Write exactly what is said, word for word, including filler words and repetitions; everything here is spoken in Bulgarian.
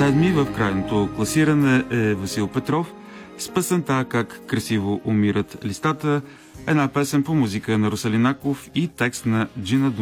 Седми в крайното класиране е Васил Петров с песента "Как красиво умират листата", една песен по музика на Русалин Аков и текст на Джина Дун.